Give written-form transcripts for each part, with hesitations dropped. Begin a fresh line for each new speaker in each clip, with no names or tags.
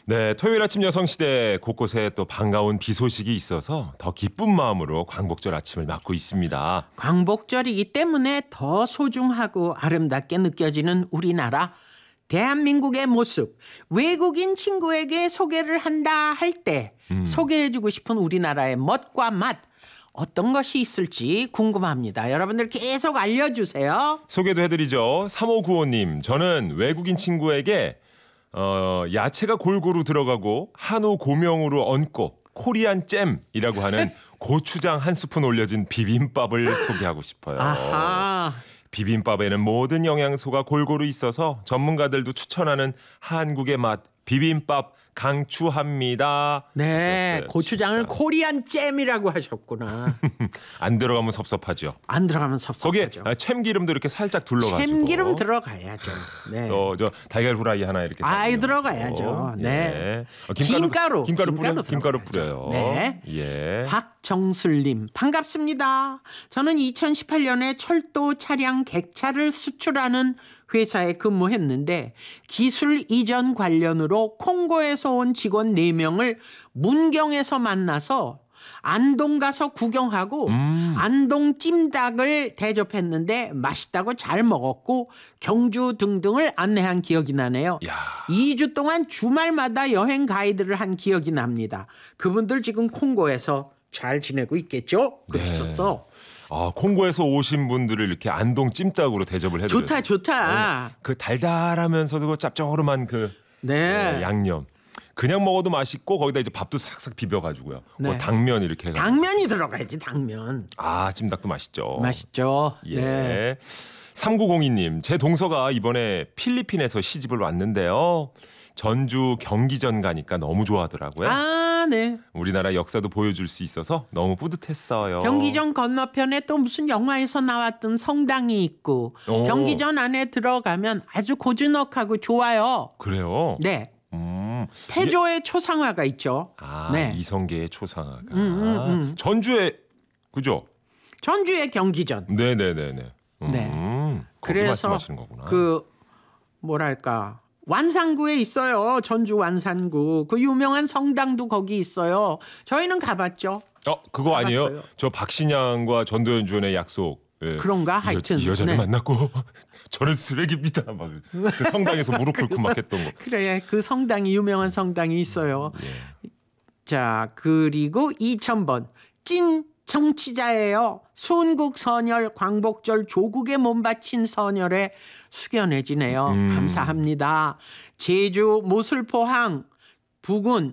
네, 토요일 아침 여성시대 곳곳에 또 반가운 비 소식이 있어서 더 기쁜 마음으로 광복절 아침을 맞고 있습니다.
광복절이기 때문에 더 소중하고 아름답게 느껴지는 우리나라. 대한민국의 모습, 외국인 친구에게 소개를 한다 할 때 소개해주고 싶은 우리나라의 멋과 맛, 어떤 것이 있을지 궁금합니다. 여러분들 계속 알려주세요.
소개도 해드리죠. 3595님, 저는 외국인 친구에게 야채가 골고루 들어가고 한우 고명으로 얹고 코리안 잼이라고 하는 고추장 한 스푼 올려진 비빔밥을 소개하고 싶어요.
아하.
비빔밥에는 모든 영양소가 골고루 있어서 전문가들도 추천하는 한국의 맛 비빔밥 강추합니다.
네,
하셨어요.
고추장을
진짜.
코리안 잼이라고 하셨구나.
안 들어가면 섭섭하죠.
안 들어가면
거기에
섭섭하죠.
참기름도 이렇게 살짝 둘러가지고.
참기름 들어가야죠. 네.
또 저 달걀 후라이 하나 이렇게.
아이,
썰어서.
들어가야죠. 네.
예.
김가루
김가루
들어가야죠.
뿌려요.
네.
예.
박정술님 반갑습니다. 저는 2018년에 철도 차량 객차를 수출하는 회사에 근무했는데 기술 이전 관련으로 콩고에서 온 직원 4명을 문경에서 만나서 안동 가서 구경하고 안동 찜닭을 대접했는데 맛있다고 잘 먹었고 경주 등등을 안내한 기억이 나네요.
야.
2주 동안 주말마다 여행 가이드를 한 기억이 납니다. 그분들 지금 콩고에서 잘 지내고 있겠죠? 그러셨어.
아, 콩고에서 오신 분들을 이렇게 안동 찜닭으로 대접을 해드렸어요.
좋다.
그 달달하면서도 그 짭조름한 그
네.
양념. 그냥 먹어도 맛있고 거기다 이제 밥도 싹싹 비벼가지고요.
네.
당면 이렇게 해가지고.
당면이 들어가야지, 당면.
아, 찜닭도 맛있죠.
맛있죠.
예.
네.
3902님, 제 동서가 이번에 필리핀에서 시집을 왔는데요. 전주 경기전 가니까 너무 좋아하더라고요.
아, 네.
우리나라 역사도 보여줄 수 있어서 너무 뿌듯했어요.
경기전 건너편에 또 무슨 영화에서 나왔던 성당이 있고
오.
경기전 안에 들어가면 아주 고즈넉하고 좋아요.
그래요?
네. 태조의 초상화가 있죠.
아,
네.
이성계의 초상화가. 전주에 그죠?
전주의 경기전.
네네네네.
네.
거기
그래서
말씀하시는 거구나.
그 뭐랄까 완산구에 있어요. 전주 완산구. 그 유명한 성당도 거기 있어요. 저희는 가봤죠.
그거 아니에요?
가봤어요.
저 박신양과 전도연 주연의 약속. 예.
그런가? 하여튼.
이 여자를
네.
만났고 저는 쓰레기입니다. 막 그 성당에서 무릎 꿇고 막 했던 거.
그래, 그 성당이 유명한 성당이 있어요.
예.
자, 그리고 2000번 찐 정치자예요. 순국 선열 광복절 조국에 몸바친 선열에 숙연해지네요. 감사합니다. 제주 모슬포항 부근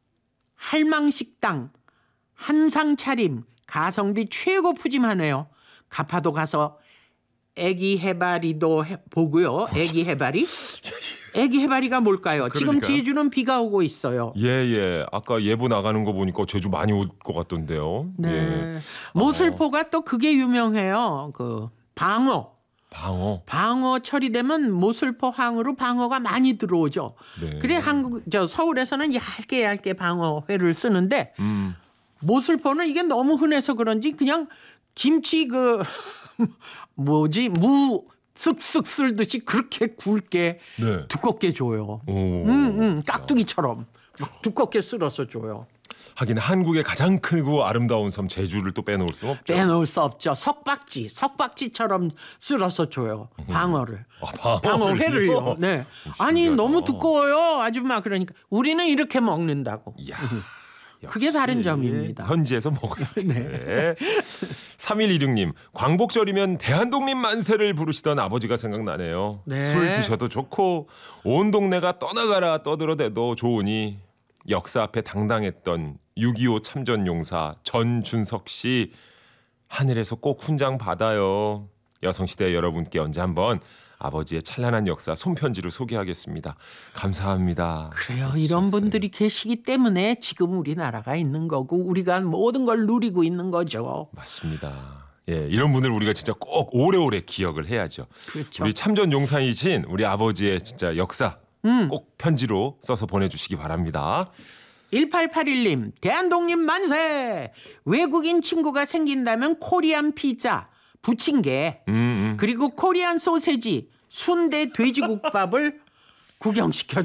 할망식당 한상차림 가성비 최고 푸짐하네요. 가파도 가서 애기 해바리도 보고요. 애기 해바리? 애기 해바리가 뭘까요? 지금
그러니까요.
제주는 비가 오고 있어요.
예. 아까 예보 나가는 거 보니까 제주 많이 올 것 같던데요.
네.
예.
모슬포가 또 그게 유명해요. 그 방어. 방어철이 되면 모슬포 항으로 방어가 많이 들어오죠.
네.
그래 서울에서는 얇게 방어회를 쓰는데 모슬포는 이게 너무 흔해서 그런지 그냥 김치 무 쓱쓱 쓸듯이 그렇게 굵게
네.
두껍게 줘요.
오.
깍두기처럼 막 두껍게 쓸어서 줘요.
하긴 한국의 가장 크고 아름다운 섬 제주를 또 빼놓을 수 없죠.
빼놓을 수 없죠. 석박지처럼 쓸어서 줘요. 방어를. 방어회를요. 네. 아니
신기하다.
너무 두꺼워요. 아줌마 그러니까 우리는 이렇게 먹는다고.
이야,
그게 다른 점입니다.
현지에서 먹어야 돼. 3126님, 광복절이면 대한독립 만세를 부르시던 아버지가 생각나네요.
네.
술 드셔도 좋고 온 동네가 떠나가라 떠들어대도 좋으니 역사 앞에 당당했던 6.25 참전용사 전준석 씨 하늘에서 꼭 훈장 받아요. 여성시대 여러분께 언제 한번 아버지의 찬란한 역사 손편지로 소개하겠습니다. 감사합니다.
그래요. 이런 분들이 계시기 때문에 지금 우리나라가 있는 거고 우리가 모든 걸 누리고 있는 거죠.
맞습니다. 예, 이런 분들 우리가 진짜 꼭 오래오래 기억을 해야죠.
그렇죠.
우리 참전 용사이신 우리 아버지의 진짜 역사 꼭 편지로 써서 보내주시기 바랍니다.
1881님 대한독립 만세. 외국인 친구가 생긴다면 코리안 피자 부침개 그리고 코리안 소세지 순대 돼지국밥을 구경시켜